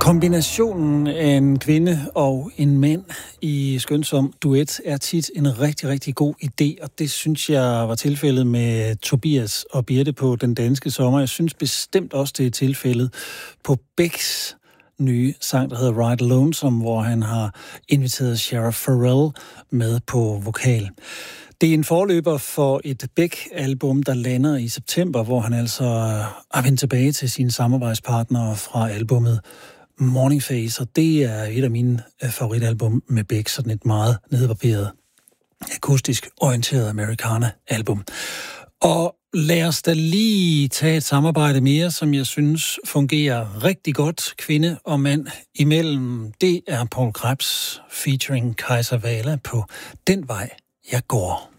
Kombinationen af en kvinde og en mand i skønsom duet er tit en rigtig, rigtig god idé, og det synes jeg var tilfældet med Tobias og Birte på Den Danske Sommer. Jeg synes bestemt også, det er tilfældet på Becks nye sang, der hedder Ride Lonesome, hvor han har inviteret Shara Farrell med på vokal. Det er en forløber for et Beck-album, der lander i september, hvor han altså er vendt tilbage til sine samarbejdspartnere fra albummet Morning Phase, og det er et af mine favoritalbum med Beck, sådan et meget nedbarberet, akustisk orienteret Americana-album. Og lad os da lige tage et samarbejde mere, som jeg synes fungerer rigtig godt, kvinde og mand imellem. Det er Paul Krebs featuring Kaiser Vala på Den Vej, Jeg Går.